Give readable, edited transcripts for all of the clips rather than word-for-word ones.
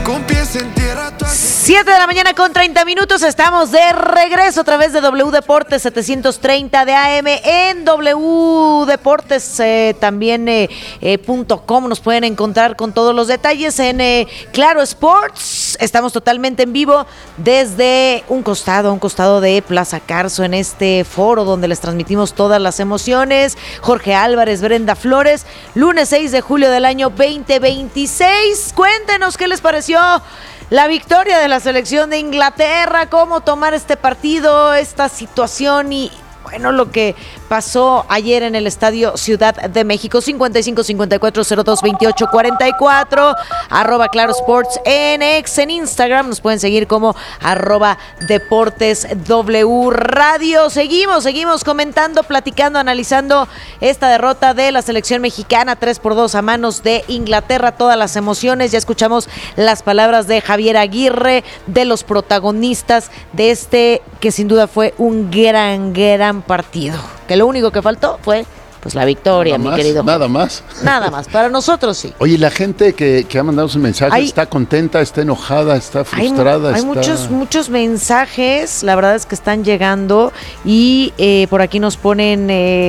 con pies en tierra. 7 de la mañana con 30 minutos, estamos de regreso a través de W Deportes 730 de AM en W Deportes también .com. Nos pueden encontrar con todos los detalles en Claro Sports. Estamos totalmente en vivo desde un costado de Plaza Carso, en este foro donde les transmitimos todas las emociones. Jorge Álvarez, Brenda Flores, lunes 6 de julio del año 2026. Cuéntenos qué les pareció la victoria de la selección de Inglaterra, cómo tomar este partido, esta situación y bueno, lo que pasó ayer en el Estadio Ciudad de México. 55-54-02-28-44, @Claro Sports NX en Instagram. Nos pueden seguir como @DeportesW Radio. Seguimos comentando, platicando, analizando esta derrota de la selección mexicana 3-2 a manos de Inglaterra. Todas las emociones. Ya escuchamos las palabras de Javier Aguirre, de los protagonistas de este que sin duda fue un gran partido. Que lo único que faltó fue pues la victoria, mi querido. Nada más. Para nosotros sí. Oye, la gente que ha mandado sus mensajes, ¿está contenta, está enojada, está frustrada? Hay muchos mensajes, la verdad es que están llegando y por aquí nos ponen...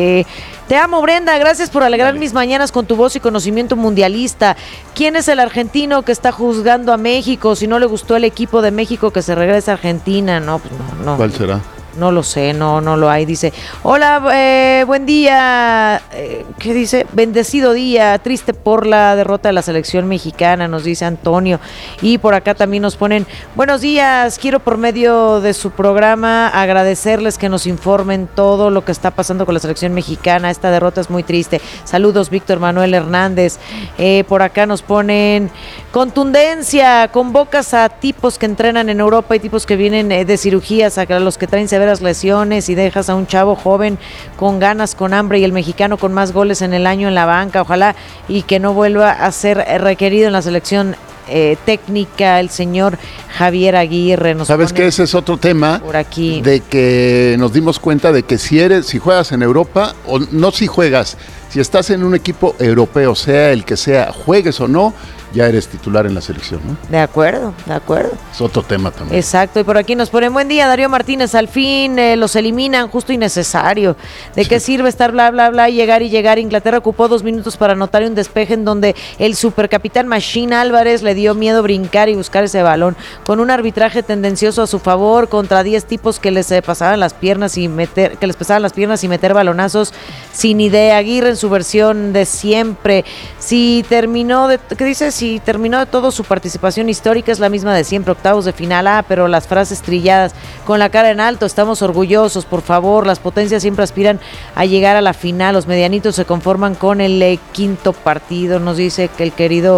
Te amo, Brenda, gracias por alegrar mis mañanas con tu voz y conocimiento mundialista. ¿Quién es el argentino que está juzgando a México? Si no le gustó el equipo de México, que se regrese a Argentina. No, pues no. ¿Cuál será? No lo sé, no lo hay. Dice, hola, buen día. ¿Qué dice? Bendecido día, triste por la derrota de la selección mexicana, nos dice Antonio. Y por acá también nos ponen, buenos días, quiero por medio de su programa agradecerles que nos informen todo lo que está pasando con la selección mexicana. Esta derrota es muy triste. Saludos, Víctor Manuel Hernández. Por acá nos ponen, contundencia, convocas a tipos que entrenan en Europa y tipos que vienen de cirugías, a los que traen severas lesiones y dejas a un chavo joven con ganas, con hambre y el mexicano con más goles en el año en la banca. Ojalá y que no vuelva a ser requerido en la selección técnica el señor Javier Aguirre. ¿Sabes qué? Ese es otro tema por aquí, de que nos dimos cuenta de que si juegas en Europa, o no si juegas, si estás en un equipo europeo, sea el que sea, juegues o no, ya eres titular en la selección, ¿no? De acuerdo. Es otro tema también. Exacto, y por aquí nos ponen, buen día, Darío Martínez, al fin los eliminan, justo y necesario. ¿De qué sirve estar bla, bla, bla, y llegar? Inglaterra ocupó 2 minutos para anotar un despeje en donde el supercapitán Machine Álvarez le dio miedo brincar y buscar ese balón, con un arbitraje tendencioso a su favor, contra 10 tipos que les pesaban las piernas y meter balonazos sin idea. Aguirre en su versión de siempre. Si terminó de todo su participación histórica, es la misma de siempre, octavos de final, pero las frases trilladas, con la cara en alto, estamos orgullosos, por favor, las potencias siempre aspiran a llegar a la final, los medianitos se conforman con el quinto partido, nos dice que el querido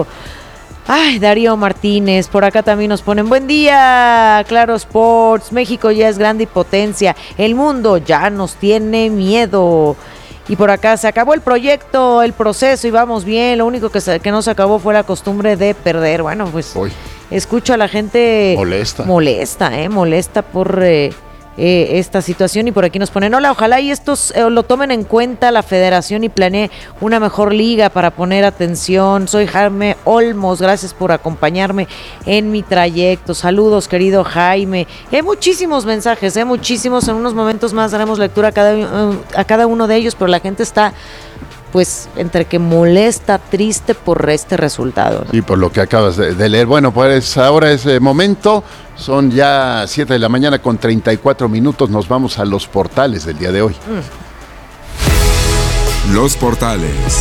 Darío Martínez. Por acá también nos ponen, buen día, Claro Sports, México ya es grande y potencia, el mundo ya nos tiene miedo. Y por acá se acabó el proyecto, el proceso y vamos bien. Lo único que no se acabó fue la costumbre de perder. Bueno, pues escucho a la gente molesta por esta situación. Y por aquí nos ponen, hola, ojalá y estos lo tomen en cuenta la federación y planee una mejor liga para poner atención. Soy Jaime Olmos, gracias por acompañarme en mi trayecto. Saludos, querido Jaime. Y hay muchísimos mensajes, muchísimos. En unos momentos más daremos lectura a cada uno de ellos, pero la gente está pues entre que molesta, triste por este resultado, ¿no? Y por lo que acabas de leer. Bueno, pues ahora es momento, son ya 7 de la mañana con 34 minutos, nos vamos a los portales del día de hoy. Los portales.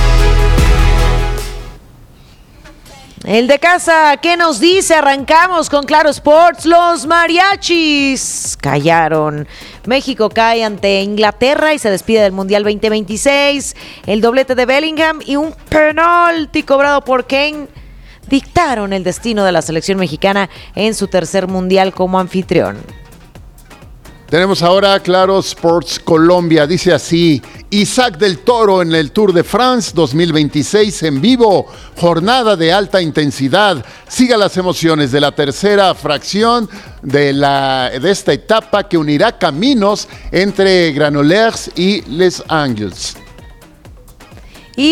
El de casa, ¿qué nos dice? Arrancamos con Claro Sports. Los mariachis callaron. México cae ante Inglaterra y se despide del Mundial 2026. El doblete de Bellingham y un penalti cobrado por Kane dictaron el destino de la selección mexicana en su tercer Mundial como anfitrión. Tenemos ahora Claro Sports Colombia, dice así: Isaac del Toro en el Tour de France 2026 en vivo, jornada de alta intensidad. Siga las emociones de la tercera fracción de esta etapa que unirá caminos entre Granollers y Les Angeles. Y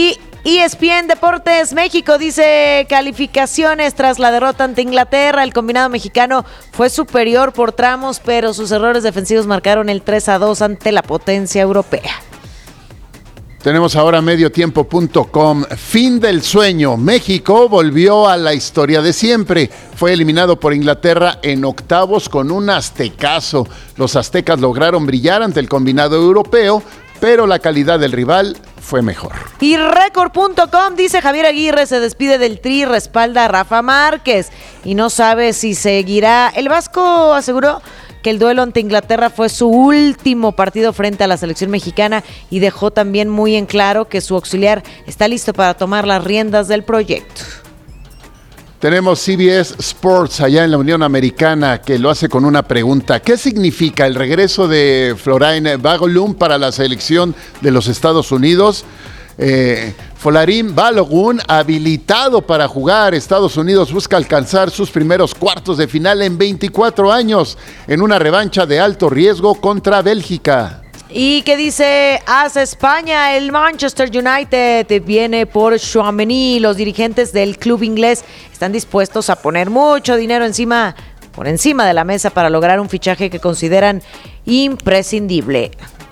ESPN Deportes México dice calificaciones tras la derrota ante Inglaterra. El combinado mexicano fue superior por tramos, pero sus errores defensivos marcaron el 3-2 ante la potencia europea. Tenemos ahora mediotiempo.com. Fin del sueño. México volvió a la historia de siempre. Fue eliminado por Inglaterra en octavos con un aztecazo. Los aztecas lograron brillar ante el combinado europeo, pero la calidad del rival fue mejor. Y Record.com dice Javier Aguirre se despide del Tri, respalda a Rafa Márquez y no sabe si seguirá. El vasco aseguró que el duelo ante Inglaterra fue su último partido frente a la selección mexicana y dejó también muy en claro que su auxiliar está listo para tomar las riendas del proyecto. Tenemos CBS Sports allá en la Unión Americana que lo hace con una pregunta. ¿Qué significa el regreso de Florent Balogun para la selección de los Estados Unidos? Florent Balogun, habilitado para jugar. Estados Unidos busca alcanzar sus primeros cuartos de final en 24 años en una revancha de alto riesgo contra Bélgica. ¿Y qué dice AS España? El Manchester United viene por Tchouaméni. Los dirigentes del club inglés están dispuestos a poner mucho dinero por encima de la mesa para lograr un fichaje que consideran imprescindible.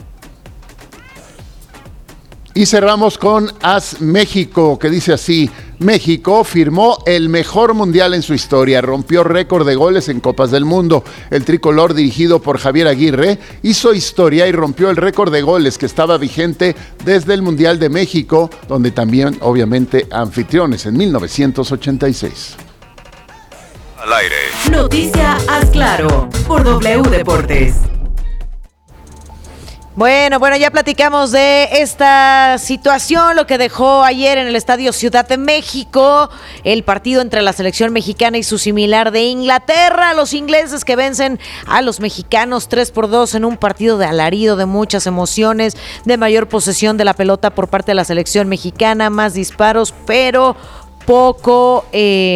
Y cerramos con AS México, que dice así: México firmó el mejor mundial en su historia, rompió récord de goles en Copas del Mundo. El tricolor, dirigido por Javier Aguirre, hizo historia y rompió el récord de goles que estaba vigente desde el Mundial de México, donde también, obviamente, anfitriones en 1986. Al aire. Noticia Haz Claro, por W Deportes. Bueno, ya platicamos de esta situación, lo que dejó ayer en el Estadio Ciudad de México, el partido entre la selección mexicana y su similar de Inglaterra, los ingleses que vencen a los mexicanos 3-2 en un partido de alarido, de muchas emociones, de mayor posesión de la pelota por parte de la selección mexicana, más disparos, pero poco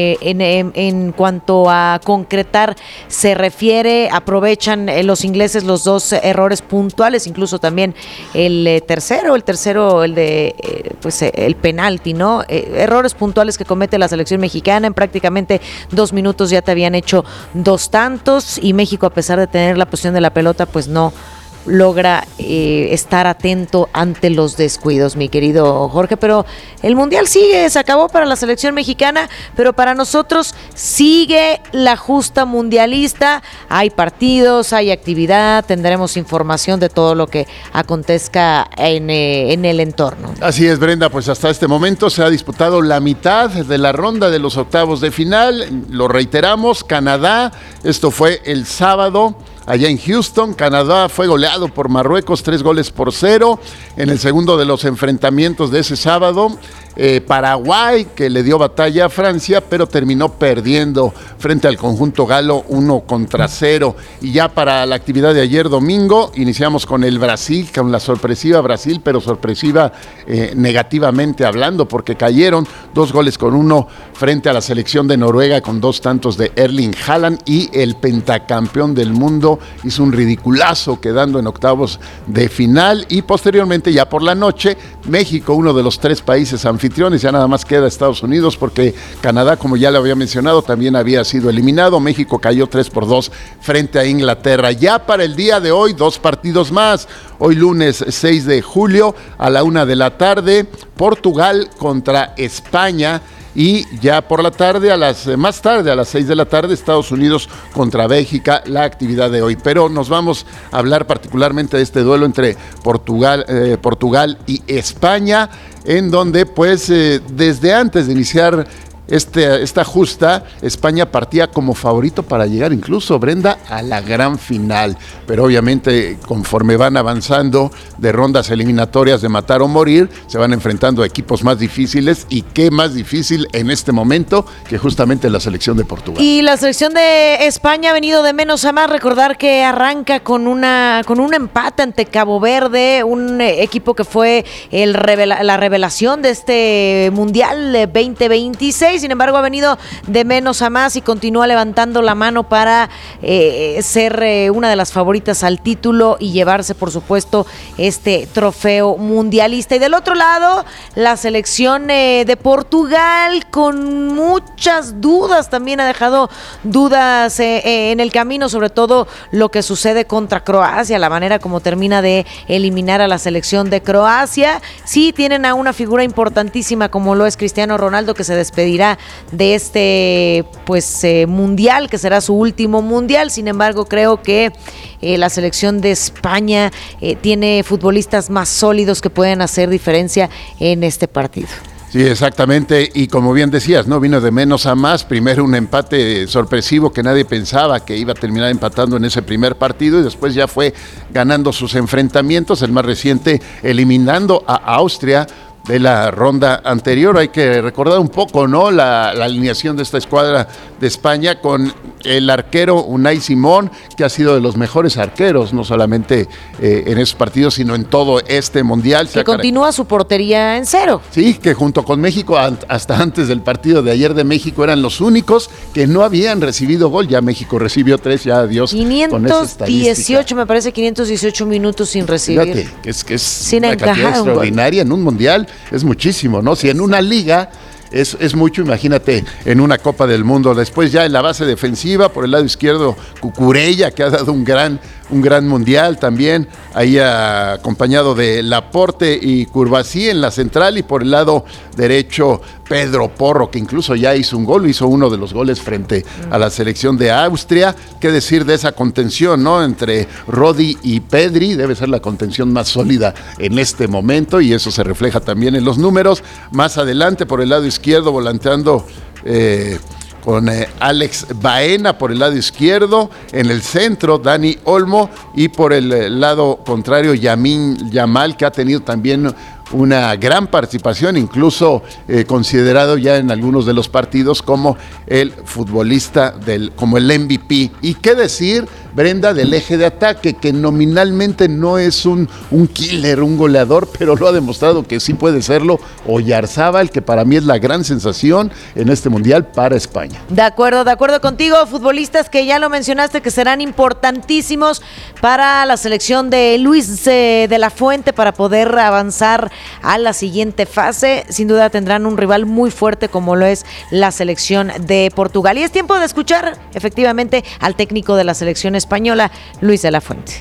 en cuanto a concretar se refiere. Aprovechan los ingleses los dos errores puntuales, incluso también el tercero, el de el penalti, ¿no? Errores puntuales que comete la selección mexicana. En prácticamente 2 minutos ya te habían hecho 2 tantos y México, a pesar de tener la posición de la pelota, pues no logra estar atento ante los descuidos, mi querido Jorge, pero el Mundial sigue, se acabó para la selección mexicana, pero para nosotros sigue la justa mundialista. Hay partidos, hay actividad, tendremos información de todo lo que acontezca en el entorno. Así es, Brenda, pues hasta este momento se ha disputado la mitad de la ronda de los octavos de final. Lo reiteramos, Canadá, esto fue el sábado, allá en Houston. Canadá fue goleado por Marruecos 3-0. En el segundo de los enfrentamientos de ese sábado, Paraguay, que le dio batalla a Francia, pero terminó perdiendo frente al conjunto galo 1-0. Y ya para la actividad de ayer domingo, iniciamos con el Brasil, con la sorpresiva Brasil, pero sorpresiva negativamente hablando, porque cayeron 2-1 frente a la selección de Noruega con 2 tantos de Erling Haaland, y el pentacampeón del mundo hizo un ridiculazo quedando en octavos de final. Y posteriormente, ya por la noche, México, uno de los 3 países anfitriones, ya nada más queda Estados Unidos, porque Canadá, como ya lo había mencionado, también había sido eliminado. México cayó 3-2 frente a Inglaterra. Ya para el día de hoy, 2 partidos más. Hoy lunes 6 de julio a la 1 de la tarde, Portugal contra España. Y ya por la tarde, más tarde, a las 6 de la tarde, Estados Unidos contra Bélgica, la actividad de hoy. Pero nos vamos a hablar particularmente de este duelo entre Portugal y España, en donde pues desde antes de iniciar esta justa, España partía como favorito para llegar incluso, Brenda, a la gran final. Pero obviamente, conforme van avanzando de rondas eliminatorias de matar o morir, se van enfrentando a equipos más difíciles, y qué más difícil en este momento que justamente la selección de Portugal. Y la selección de España ha venido de menos a más. Recordar que arranca con un empate ante Cabo Verde, un equipo que fue la revelación de este Mundial 2026. y sin embargo ha venido de menos a más y continúa levantando la mano para ser una de las favoritas al título y llevarse, por supuesto, este trofeo mundialista. Y del otro lado, la selección de Portugal, con muchas dudas, también ha dejado dudas en el camino, sobre todo lo que sucede contra Croacia, la manera como termina de eliminar a la selección de Croacia. Sí tienen a una figura importantísima como lo es Cristiano Ronaldo, que se despedirá de este mundial, que será su último mundial. Sin embargo, creo que la selección de España tiene futbolistas más sólidos que pueden hacer diferencia en este partido. Sí, exactamente, y como bien decías, ¿no? Vino de menos a más. Primero un empate sorpresivo que nadie pensaba que iba a terminar empatando en ese primer partido, y después ya fue ganando sus enfrentamientos, el más reciente eliminando a Austria de la ronda anterior. Hay que recordar un poco, ¿no?, la alineación de esta escuadra de España, con el arquero Unai Simón, que ha sido de los mejores arqueros, no solamente en esos partidos, sino en todo este mundial. Que continúa su portería en cero. Sí, que junto con México, hasta antes del partido de ayer de México, eran los únicos que no habían recibido gol. Ya México recibió 3, ya adiós. 518, me parece, 518 minutos sin recibir. Fíjate, que es sin una cantidad extraordinaria en un mundial. Es muchísimo, ¿no? Si en una liga es mucho, imagínate en una Copa del Mundo. Después ya en la base defensiva, por el lado izquierdo, Cucurella, que ha dado un gran mundial también, ahí acompañado de Laporte y Curvasí en la central, y por el lado derecho Pedro Porro, que incluso ya hizo un gol, hizo uno de los goles frente a la selección de Austria. Qué decir de esa contención, ¿no?, entre Rodi y Pedri. Debe ser la contención más sólida en este momento, y eso se refleja también en los números. Más adelante, por el lado izquierdo, volanteando con Alex Baena por el lado izquierdo, en el centro Dani Olmo, y por el lado contrario Lamine Yamal, que ha tenido también una gran participación, incluso considerado ya en algunos de los partidos como el futbolista como el MVP. Y qué decir, Brenda, del eje de ataque, que nominalmente no es un killer, un goleador, pero lo ha demostrado que sí puede serlo, Oyarzábal, que para mí es la gran sensación en este mundial para España. De acuerdo contigo. Futbolistas que ya lo mencionaste, que serán importantísimos para la selección de Luis de la Fuente para poder avanzar a la siguiente fase. Sin duda tendrán un rival muy fuerte como lo es la selección de Portugal. Y es tiempo de escuchar efectivamente al técnico de la selección española, Luis de la Fuente.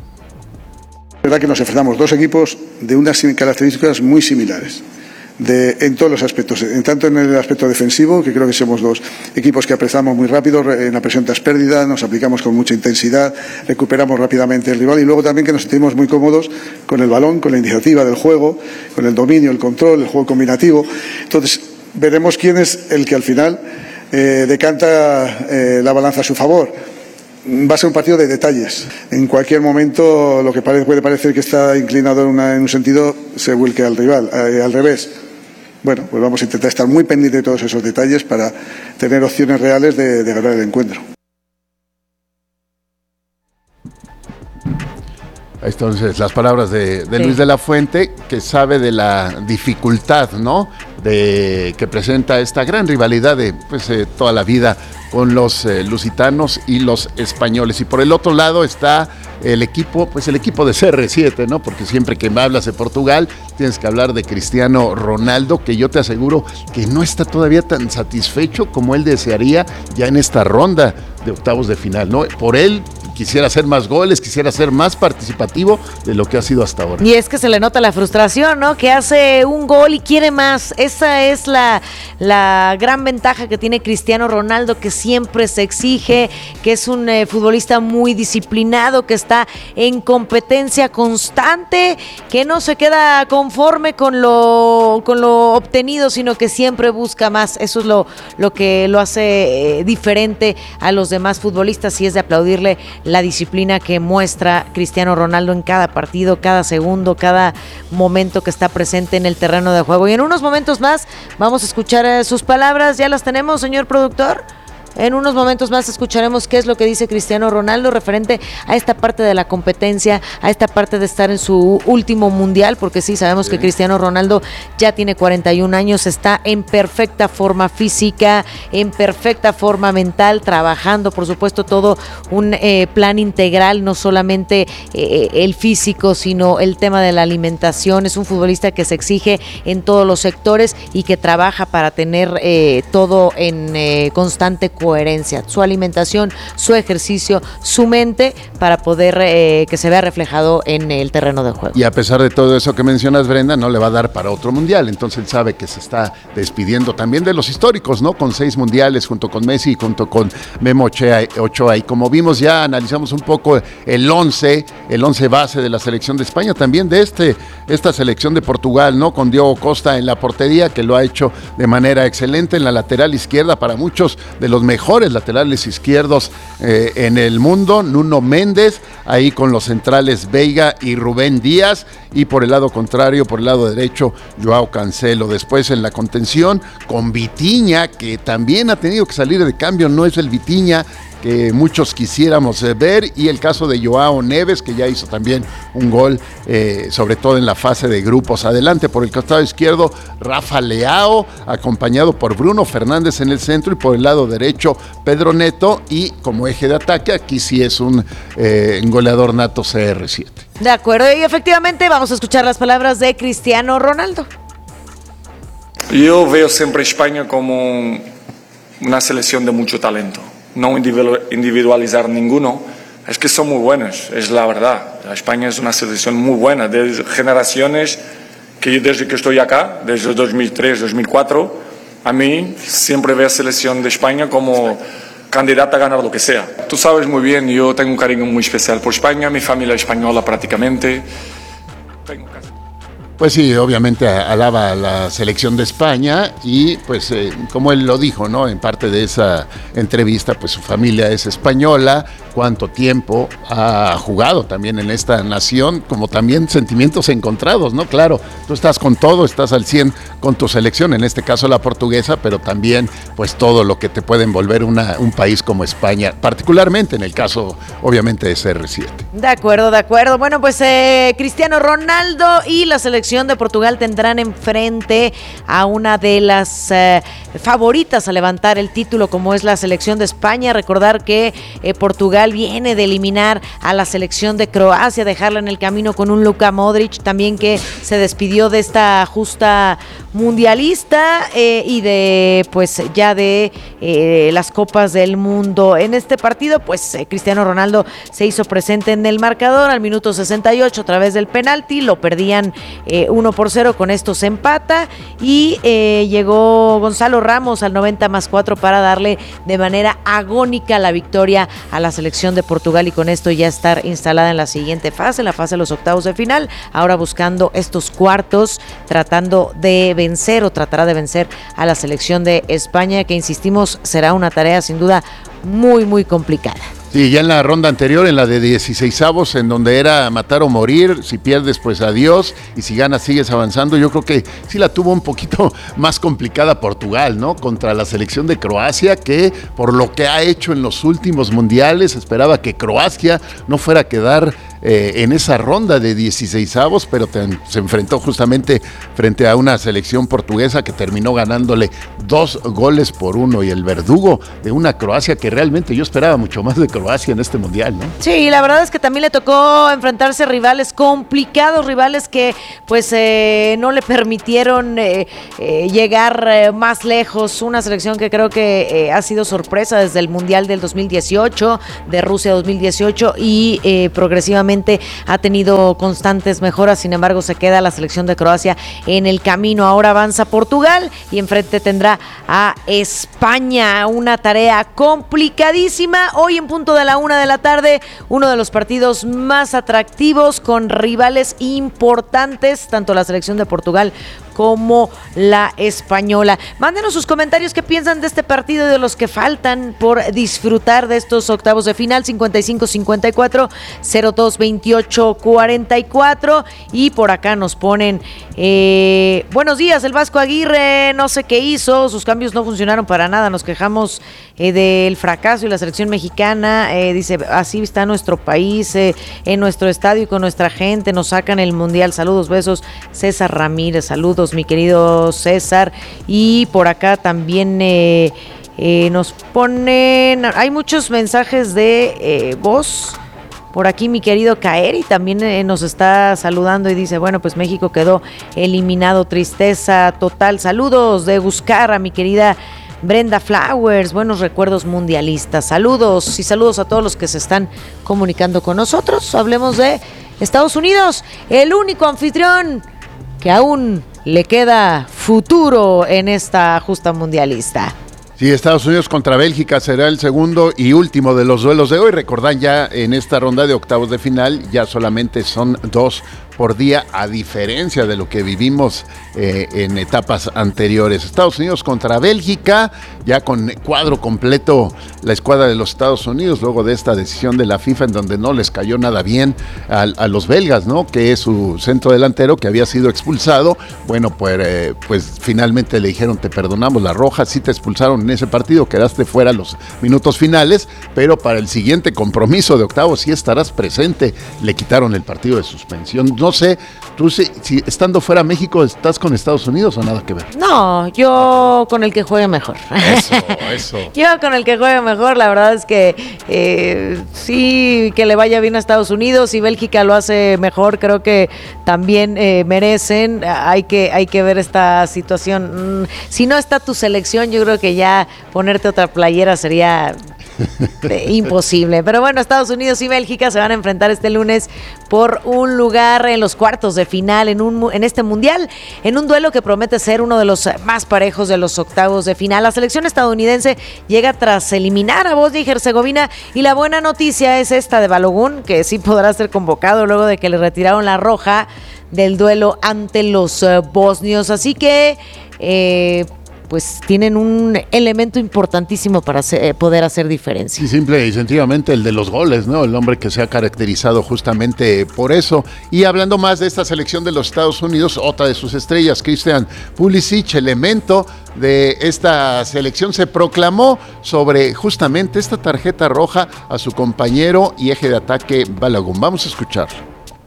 Es verdad que nos enfrentamos dos equipos de unas características muy similares. En todos los aspectos, tanto en el aspecto defensivo, que creo que somos dos equipos que apresamos muy rápido en la presión tras pérdida, nos aplicamos con mucha intensidad, recuperamos rápidamente el rival, y luego también que nos sentimos muy cómodos con el balón, con la iniciativa del juego, con el dominio, el control, el juego combinativo. Entonces veremos quién es el que al final decanta la balanza a su favor. Va a ser un partido de detalles. En cualquier momento lo que puede parecer que está inclinado en un sentido se vuelque al rival, al revés. Bueno, pues vamos a intentar estar muy pendientes de todos esos detalles para tener opciones reales de ganar el encuentro. Entonces, las palabras de Luis de la Fuente, que sabe de la dificultad, ¿no?, que presenta esta gran rivalidad de toda la vida con los lusitanos y los españoles. Y por el otro lado está el equipo de CR7, ¿no?, porque siempre que me hablas de Portugal tienes que hablar de Cristiano Ronaldo, que yo te aseguro que no está todavía tan satisfecho como él desearía ya en esta ronda de octavos de final, ¿no? Por él quisiera hacer más goles, quisiera ser más participativo de lo que ha sido hasta ahora. Y es que se le nota la frustración, ¿no?, que hace un gol y quiere más. Esa es la gran ventaja que tiene Cristiano Ronaldo, que siempre se exige, que es un futbolista muy disciplinado, que está en competencia constante, que no se queda conforme con lo obtenido, sino que siempre busca más. Eso es lo que lo hace diferente a los demás futbolistas, y es de aplaudirle la disciplina que muestra Cristiano Ronaldo en cada partido, cada segundo, cada momento que está presente en el terreno de juego. Y en unos momentos más vamos a escuchar sus palabras. ¿Ya las tenemos, señor productor? En unos momentos más escucharemos qué es lo que dice Cristiano Ronaldo referente a esta parte de la competencia, a esta parte de estar en su último mundial, porque sí, sabemos que Cristiano Ronaldo ya tiene 41 años, está en perfecta forma física, en perfecta forma mental, trabajando, por supuesto, todo un plan integral, no solamente el físico, sino el tema de la alimentación. Es un futbolista que se exige en todos los sectores y que trabaja para tener todo en constante coherencia, su alimentación, su ejercicio, su mente, para poder que se vea reflejado en el terreno de juego. Y a pesar de todo eso que mencionas, Brenda, no le va a dar para otro mundial, entonces él sabe que se está despidiendo también de los históricos, ¿no? Con 6 mundiales, junto con Messi y junto con Memo Ochoa, y como vimos ya, analizamos un poco el 11 base de la selección de España, también de esta selección de Portugal, ¿no? Con Diogo Costa en la portería, que lo ha hecho de manera excelente, en la lateral izquierda, para muchos de los mejores laterales izquierdos en el mundo, Nuno Méndez, ahí con los centrales Veiga y Rubén Díaz, y por el lado contrario, por el lado derecho, Joao Cancelo. Después en la contención, con Vitinha, que también ha tenido que salir de cambio, no es el Vitinha que muchos quisiéramos ver, y el caso de Joao Neves, que ya hizo también un gol, sobre todo en la fase de grupos. Adelante por el costado izquierdo, Rafa Leao, acompañado por Bruno Fernández en el centro, y por el lado derecho, Pedro Neto, y como eje de ataque, aquí sí es un goleador nato CR7. De acuerdo, y efectivamente vamos a escuchar las palabras de Cristiano Ronaldo. Yo veo siempre a España como una selección de mucho talento. No individualizar ninguno, es que son muy buenos, es la verdad. España es una selección muy buena, de generaciones que yo desde que estoy acá, desde 2003, 2004, a mí siempre veo a selección de España como candidata a ganar lo que sea. Tú sabes muy bien, yo tengo un cariño muy especial por España, mi familia es española prácticamente. Pues sí, obviamente alaba a la selección de España, y pues como él lo dijo, ¿no? En parte de esa entrevista, pues su familia es española, cuánto tiempo ha jugado también en esta nación, como también sentimientos encontrados, ¿no? Claro, tú estás con todo, estás al 100 con tu selección, en este caso la portuguesa, pero también pues todo lo que te puede envolver un país como España, particularmente en el caso obviamente de CR7. De acuerdo. Bueno, pues Cristiano Ronaldo y la selección de Portugal tendrán enfrente a una de las favoritas a levantar el título, como es la selección de España. Recordar que Portugal viene de eliminar a la selección de Croacia, dejarla en el camino con un Luka Modric también, que se despidió de esta justa mundialista y de pues ya de las copas del mundo. En este partido pues Cristiano Ronaldo se hizo presente en el marcador al minuto 68 a través del penalti, lo perdían 1-0, con esto se empata, y llegó Gonzalo Ramos al 90+4 para darle de manera agónica la victoria a la selección de Portugal, y con esto ya estar instalada en la siguiente fase, la fase de los octavos de final, ahora buscando estos cuartos, tratando de vencer, o tratará de vencer a la selección de España, que insistimos será una tarea sin duda muy muy complicada. Sí, ya en la ronda anterior, en la de 16avos, en donde era matar o morir, si pierdes pues adiós, y si ganas sigues avanzando, yo creo que sí la tuvo un poquito más complicada Portugal, ¿no? Contra la selección de Croacia, que por lo que ha hecho en los últimos mundiales, esperaba que Croacia no fuera a quedar en esa ronda de 16avos, pero se enfrentó justamente frente a una selección portuguesa que terminó ganándole 2-1, y el verdugo de una Croacia que realmente yo esperaba mucho más de Croacia en este mundial, ¿no? Sí, la verdad es que también le tocó enfrentarse a rivales complicados, rivales que pues no le permitieron llegar más lejos. Una selección que creo que ha sido sorpresa desde el Mundial del 2018, de Rusia 2018, y progresivamente ha tenido constantes mejoras. Sin embargo, se queda la selección de Croacia en el camino. Ahora avanza Portugal y enfrente tendrá a España, una tarea complicadísima. Hoy en punto de la 1 p.m, uno de los partidos más atractivos, con rivales importantes, tanto la selección de Portugal como la española. Mándenos sus comentarios, qué piensan de este partido y de los que faltan por disfrutar de estos octavos de final. 5554-022844. Y por acá nos ponen buenos días, el Vasco Aguirre no sé qué hizo, sus cambios no funcionaron para nada, nos quejamos del fracaso y la selección mexicana, dice, así está nuestro país, en nuestro estadio y con nuestra gente, nos sacan el mundial. Saludos, besos, César Ramírez. Saludos, mi querido César. Y por acá también nos ponen, hay muchos mensajes de voz. Por aquí mi querido Kaeri también nos está saludando y dice, bueno, pues México quedó eliminado, tristeza total. Saludos de Buscar a mi querida Brenda Flowers, buenos recuerdos mundialistas. Saludos y saludos a todos los que se están comunicando con nosotros. Hablemos de Estados Unidos, el único anfitrión que aún le queda futuro en esta justa mundialista. Sí, Estados Unidos contra Bélgica será el segundo y último de los duelos de hoy. Recordad, ya en esta ronda de octavos de final ya solamente son 2 por día, a diferencia de lo que vivimos en etapas anteriores. Estados Unidos contra Bélgica, ya con cuadro completo la escuadra de los Estados Unidos, luego de esta decisión de la FIFA en donde no les cayó nada bien a los belgas, ¿no? Que es su centro delantero que había sido expulsado. Bueno, pues finalmente le dijeron, te perdonamos la roja, sí te expulsaron en ese partido, quedaste fuera los minutos finales, pero para el siguiente compromiso de octavos sí estarás presente. Le quitaron el partido de suspensión. No sé, tú si estando fuera México, ¿estás con Estados Unidos o nada que ver? No, yo con el que juegue mejor. Eso. Yo con el que juegue mejor, la verdad es que sí, que le vaya bien a Estados Unidos. Si Bélgica lo hace mejor, creo que también merecen. Hay que ver esta situación. Si no está tu selección, yo creo que ya ponerte otra playera sería imposible. Pero bueno, Estados Unidos y Bélgica se van a enfrentar este lunes por un lugar en los cuartos de final en este mundial, en un duelo que promete ser uno de los más parejos de los octavos de final. La selección estadounidense llega tras eliminar a Bosnia y Herzegovina, y la buena noticia es esta de Balogun, que sí podrá ser convocado luego de que le retiraron la roja del duelo ante los bosnios. Así que pues tienen un elemento importantísimo para poder hacer diferencia. Sí, simple y sencillamente el de los goles, ¿no? El hombre que se ha caracterizado justamente por eso. Y hablando más de esta selección de los Estados Unidos, otra de sus estrellas, Christian Pulisic, elemento de esta selección, se proclamó sobre justamente esta tarjeta roja a su compañero y eje de ataque Balogun. Vamos a escucharlo.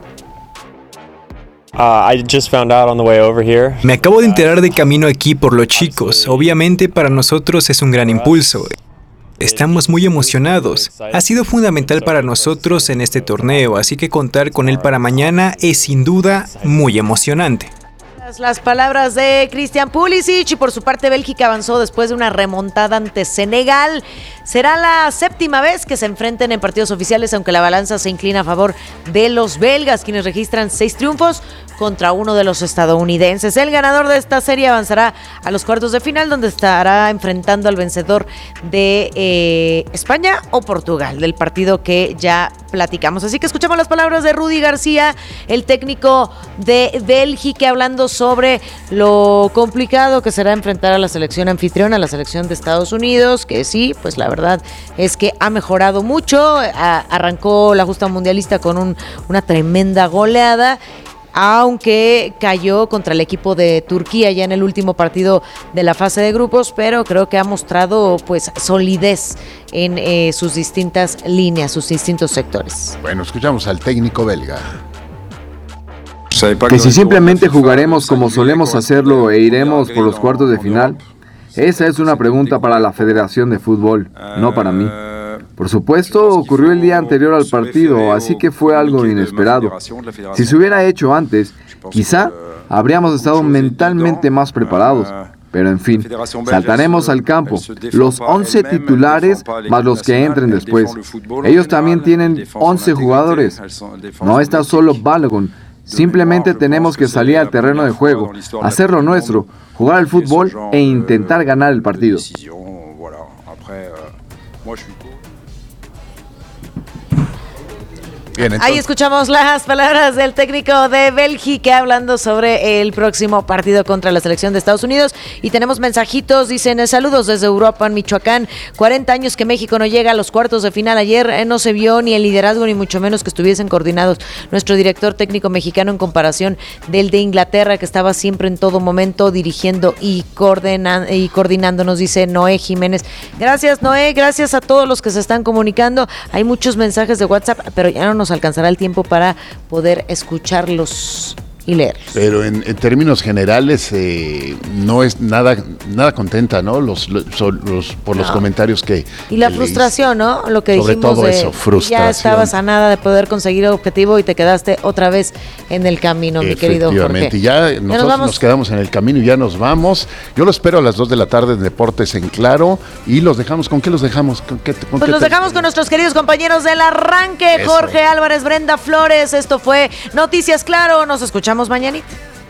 Me acabo de enterar de camino aquí por los chicos. Obviamente para nosotros es un gran impulso. Estamos muy emocionados. Ha sido fundamental para nosotros en este torneo, así que contar con él para mañana es sin duda muy emocionante. Las palabras de Christian Pulisic. Y por su parte, Bélgica avanzó después de una remontada ante Senegal. Será la 7ª vez que se enfrenten en partidos oficiales, aunque la balanza se inclina a favor de los belgas, quienes registran 6 triunfos contra uno de los estadounidenses. El ganador de esta serie avanzará a los cuartos de final, donde estará enfrentando al vencedor de España o Portugal, del partido que ya platicamos. Así que escuchamos las palabras de Rudy García, el técnico de Bélgica, hablando sobre lo complicado que será enfrentar a la selección anfitriona, a la selección de Estados Unidos, que sí, pues la verdad es que ha mejorado mucho. Arrancó la justa mundialista con una tremenda goleada, aunque cayó contra el equipo de Turquía ya en el último partido de la fase de grupos, pero creo que ha mostrado pues solidez en sus distintas líneas, sus distintos sectores. Bueno, escuchamos al técnico belga. Que si simplemente jugaremos como solemos hacerlo e iremos por los cuartos de final, esa es una pregunta para la Federación de Fútbol, no para mí. Por supuesto, ocurrió el día anterior al partido, así que fue algo inesperado. Si se hubiera hecho antes, quizá habríamos estado mentalmente más preparados. Pero en fin, saltaremos al campo, los 11 titulares más los que entren después. Ellos también tienen 11 jugadores. No está solo Balogun. Simplemente tenemos que salir al terreno de juego, hacer lo nuestro, jugar al fútbol e intentar ganar el partido. Bien, entonces, ahí escuchamos las palabras del técnico de Bélgica hablando sobre el próximo partido contra la selección de Estados Unidos. Y tenemos mensajitos, dicen: saludos desde Europa, en Michoacán. 40 años que México no llega a los cuartos de final. Ayer no se vio ni el liderazgo, ni mucho menos que estuviesen coordinados. Nuestro director técnico mexicano en comparación del de Inglaterra, que estaba siempre en todo momento dirigiendo y coordinando, nos dice Noé Jiménez. Gracias, Noé, gracias a todos los que se están comunicando. Hay muchos mensajes de WhatsApp, pero ya no nos alcanzará el tiempo para poder escucharlos y leerlos. pero en términos generales no es nada contenta, ¿no? Los comentarios que... Y la que frustración, ¿no? Lo que sobre dijimos todo eso, frustración. Ya estabas a nada de poder conseguir el objetivo y te quedaste otra vez en el camino, mi querido Jorge. Efectivamente, ya nosotros nos quedamos en el camino y ya nos vamos. Yo lo espero a las 2 de la tarde en Deportes en Claro y los dejamos. ¿Con qué los dejamos? Pues los dejamos con nuestros queridos compañeros del arranque, Eso. Jorge Álvarez, Brenda Flores. Esto fue Noticias Claro. Nos escuchamos mañanita.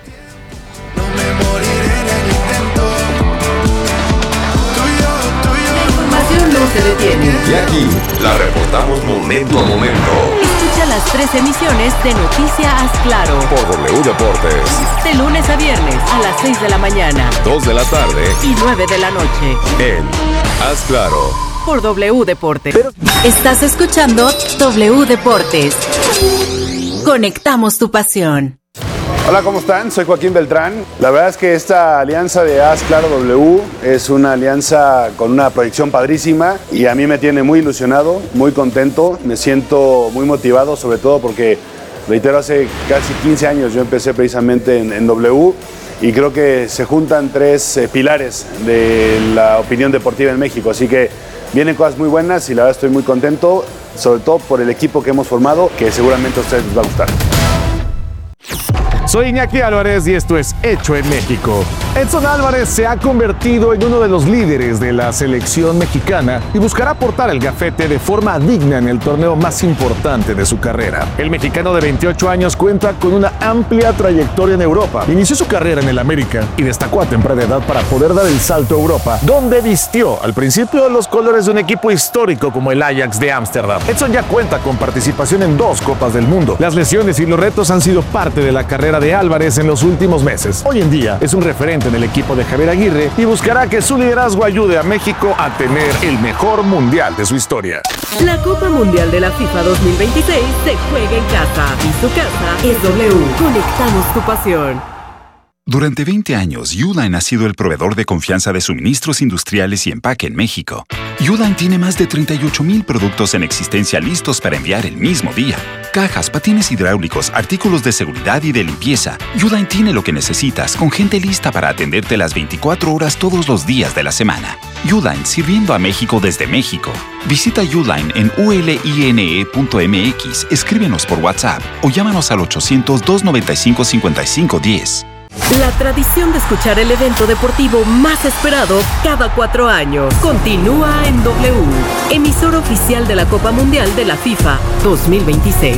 La información no se detiene. Y aquí la reportamos momento a momento. Escucha las 3 emisiones de Noticias Claro. Por W Deportes. De lunes a viernes a las 6 de la mañana 2 de la tarde. y 9 de la noche. En Haz Claro. Por W Deportes. Estás escuchando W Deportes. Conectamos tu pasión. Hola, ¿cómo están? Soy Joaquín Beltrán. La verdad es que esta alianza de Haz Claro W es una alianza con una proyección padrísima y a mí me tiene muy ilusionado, muy contento, me siento muy motivado, sobre todo porque, reitero, hace casi 15 años yo empecé precisamente en W y creo que se juntan 3 pilares de la opinión deportiva en México, así que vienen cosas muy buenas y la verdad estoy muy contento, sobre todo por el equipo que hemos formado, que seguramente a ustedes les va a gustar. Soy Iñaki Álvarez y esto es Hecho en México. Edson Álvarez se ha convertido en uno de los líderes de la selección mexicana y buscará portar el gafete de forma digna en el torneo más importante de su carrera. El mexicano de 28 años cuenta con una amplia trayectoria en Europa. Inició su carrera en el América y destacó a temprana edad para poder dar el salto a Europa, donde vistió al principio los colores de un equipo histórico como el Ajax de Ámsterdam. Edson ya cuenta con participación en 2 Copas del Mundo. Las lesiones y los retos han sido parte de la carrera de Álvarez en los últimos meses. Hoy en día es un referente en el equipo de Javier Aguirre y buscará que su liderazgo ayude a México a tener el mejor mundial de su historia. La Copa Mundial de la FIFA 2026 se juega en casa y su casa es W. Conectamos tu pasión. Durante 20 años, Uline ha sido el proveedor de confianza de suministros industriales y empaque en México. Uline tiene más de 38,000 productos en existencia listos para enviar el mismo día. Cajas, patines hidráulicos, artículos de seguridad y de limpieza. Uline tiene lo que necesitas, con gente lista para atenderte las 24 horas todos los días de la semana. Uline, sirviendo a México desde México. Visita Uline en uline.mx, escríbenos por WhatsApp o llámanos al 800-295-5510. La tradición de escuchar el evento deportivo más esperado cada 4 años continúa en W, emisor oficial de la Copa Mundial de la FIFA 2026.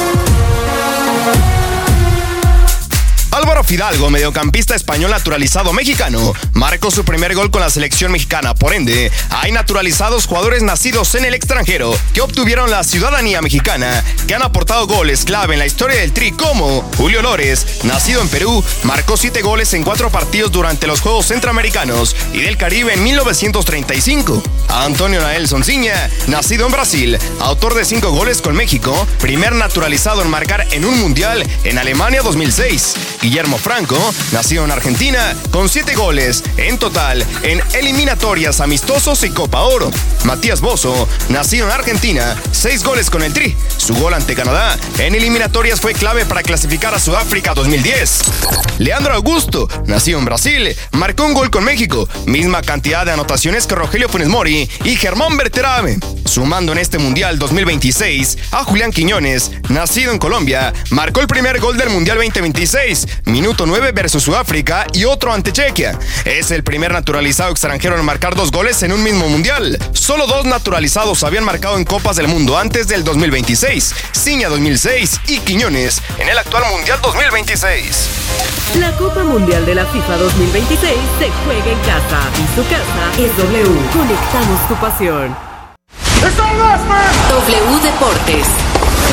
Álvaro Fidalgo, mediocampista español naturalizado mexicano, marcó su primer gol con la selección mexicana. Por ende, hay naturalizados jugadores nacidos en el extranjero que obtuvieron la ciudadanía mexicana, que han aportado goles clave en la historia del Tri, como Julio Lores, nacido en Perú, marcó 7 goles en 4 partidos durante los Juegos Centroamericanos y del Caribe en 1935. Antonio Nael Sonsiña, nacido en Brasil, autor de 5 goles con México, primer naturalizado en marcar en un mundial en Alemania 2006. Guillermo Franco, nacido en Argentina, con 7 goles en total en eliminatorias, amistosos y Copa Oro. Matías Bozo, nacido en Argentina, 6 goles con el Tri. Su gol ante Canadá en eliminatorias fue clave para clasificar a Sudáfrica 2010. Leandro Augusto, nacido en Brasil, marcó un gol con México, misma cantidad de anotaciones que Rogelio Funes Mori y Germán Berterame. Sumando en este Mundial 2026 a Julián Quiñones, nacido en Colombia, marcó el primer gol del Mundial 2026, minuto 9 versus Sudáfrica y otro ante Chequia. Es el primer naturalizado extranjero en marcar 2 goles en un mismo Mundial. Solo 2 naturalizados habían marcado en Copas del Mundo antes del 2026, Ciña 2006 y Quiñones en el actual Mundial 2026. La Copa Mundial de la FIFA 2026 se juega en casa y su casa es W. Conectamos tu pasión. W Deportes.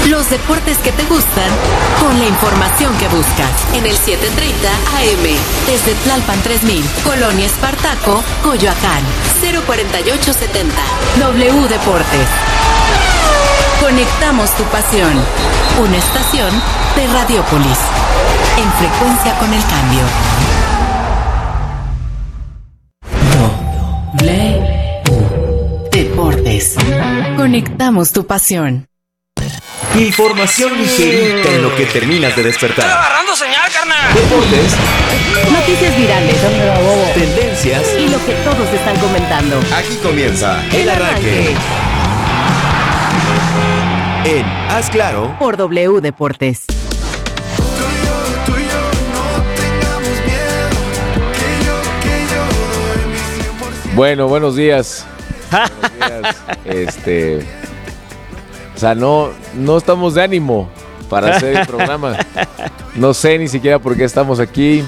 Los deportes que te gustan con la información que buscas. En el 7:30 AM. Desde Tlalpan 3000, Colonia Espartaco, Coyoacán. 04870. W Deportes. Conectamos tu pasión. Una estación de Radiopolis. En frecuencia con el cambio. W Deportes. Conectamos tu pasión. Información ligerita en lo que terminas de despertar. ¡Estoy agarrando señal, carnal! Deportes. Noticias virales. Tendencias. Y lo que todos están comentando. Aquí comienza el arranque. En Haz Claro. Por W Deportes. Bueno, buenos días. O sea, no estamos de ánimo para hacer el programa. No sé ni siquiera por qué estamos aquí.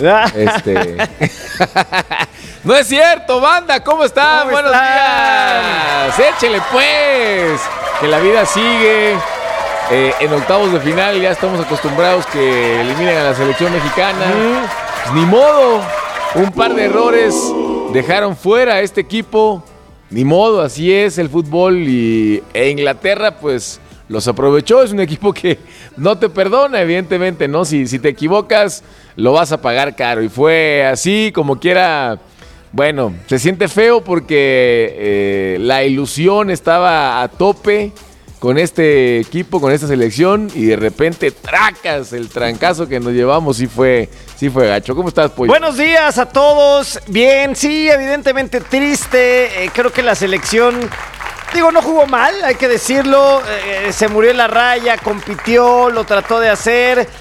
No es cierto, banda, ¿cómo están? Buenos días. Échele pues, que la vida sigue. En octavos de final ya estamos acostumbrados que eliminen a la selección mexicana. Pues, ni modo, un par de errores dejaron fuera a este equipo. Ni modo, así es el fútbol. E Inglaterra pues los aprovechó. Es un equipo que no te perdona, evidentemente, ¿no? Si te equivocas, lo vas a pagar caro. Y fue así, como quiera. Bueno, se siente feo porque la ilusión estaba a tope con este equipo, con esta selección, y de repente tracas, el trancazo que nos llevamos, sí fue gacho. ¿Cómo estás, Pollo? Buenos días a todos. Bien, sí, evidentemente triste. Creo que la selección, no jugó mal, hay que decirlo. Se murió en la raya, compitió, lo trató de hacer.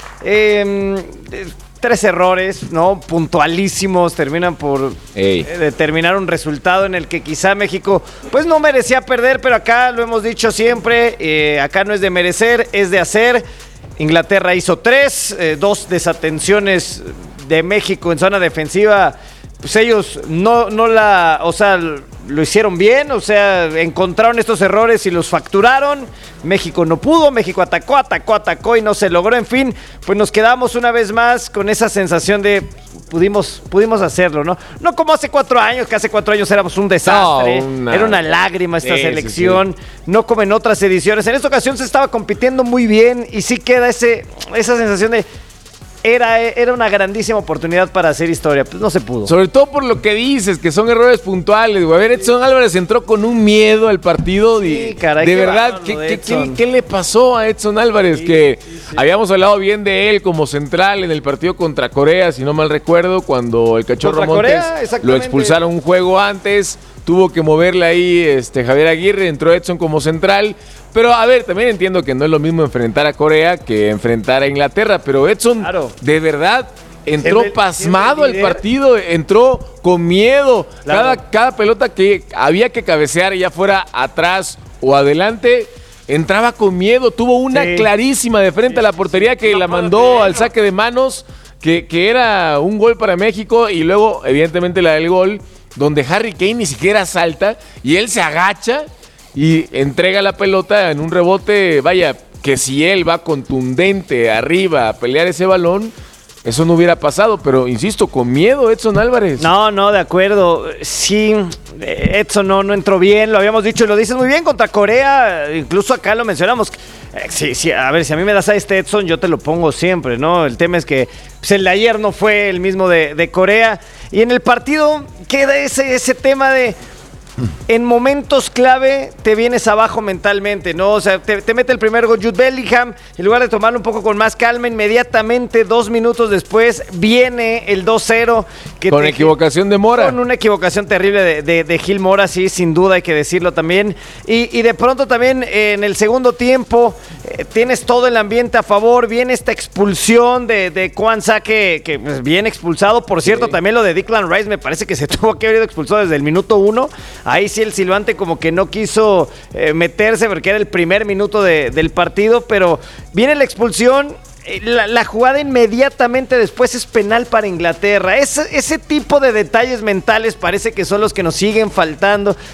3 errores, ¿no? Puntualísimos, terminan por determinar un resultado en el que quizá México pues no merecía perder, pero acá lo hemos dicho siempre, acá no es de merecer, es de hacer. Inglaterra hizo 3, 2 desatenciones de México en zona defensiva, pues ellos lo hicieron bien, encontraron estos errores y los facturaron. México no pudo, México atacó y no se logró. En fin, pues nos quedamos una vez más con esa sensación de pudimos hacerlo, ¿no? No como hace 4 años, que hace 4 años éramos un desastre, era una lágrima esta selección, no como en otras ediciones. En esta ocasión se estaba compitiendo muy bien y sí queda esa sensación de era una grandísima oportunidad para hacer historia, pues no se pudo. Sobre todo por lo que dices, que son errores puntuales, güey. A ver, Edson Álvarez entró con un miedo al partido. Sí, caray, de verdad, ¿qué le pasó a Edson Álvarez? Habíamos hablado bien de él como central en el partido contra Corea, si no mal recuerdo, cuando el Cachorro Montes lo expulsaron un juego antes. Tuvo que moverle ahí Javier Aguirre, entró Edson como central. Pero a ver, también entiendo que no es lo mismo enfrentar a Corea que enfrentar a Inglaterra. Pero Edson, de verdad, entró pasmado al partido, entró con miedo. Claro. Cada pelota que había que cabecear, ya fuera atrás o adelante, entraba con miedo. Tuvo una clarísima de frente a la portería que la mandó al saque de manos, que era un gol para México. Y luego, evidentemente, la del gol, donde Harry Kane ni siquiera salta y él se agacha y entrega la pelota en un rebote. Vaya, que si él va contundente arriba a pelear ese balón, eso no hubiera pasado, pero insisto, con miedo Edson Álvarez. No, de acuerdo. Sí, Edson no entró bien, lo habíamos dicho y lo dices muy bien contra Corea, incluso acá lo mencionamos. Sí, a ver, si a mí me das a Edson, yo te lo pongo siempre, ¿no? El tema es que pues, el de ayer no fue el mismo de Corea, y en el partido queda ese tema de en momentos clave te vienes abajo mentalmente, ¿no? O sea, te mete el primer gol Jude Bellingham, en lugar de tomarlo un poco con más calma, inmediatamente 2 minutos después viene el 2-0. Con equivocación de Mora. Con una equivocación terrible de Gil Mora, sí, sin duda hay que decirlo también. Y de pronto también en el segundo tiempo tienes todo el ambiente a favor, viene esta expulsión de Kwanzaa que pues, viene expulsado. Por cierto, también lo de Declan Rice me parece que se tuvo que haber ido expulsado desde el minuto 1. Ahí sí el silbante como que no quiso meterse porque era el primer minuto del partido, pero viene la expulsión. La jugada inmediatamente después es penal para Inglaterra. Ese tipo de detalles mentales parece que son los que nos siguen faltando.